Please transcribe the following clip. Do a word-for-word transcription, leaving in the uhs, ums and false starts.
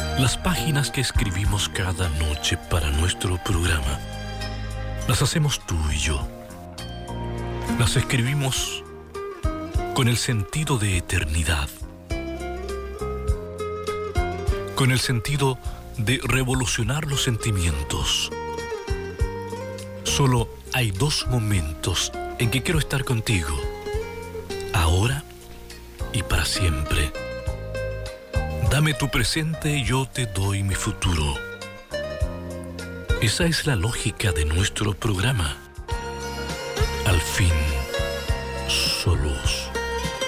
Las páginas que escribimos cada noche para nuestro programa, las hacemos tú y yo. Las escribimos con el sentido de eternidad, con el sentido de revolucionar los sentimientos. Solo hay dos momentos en que quiero estar contigo, ahora y para siempre. Dame tu presente y yo te doy mi futuro. Esa es la lógica de nuestro programa. Al fin, solos.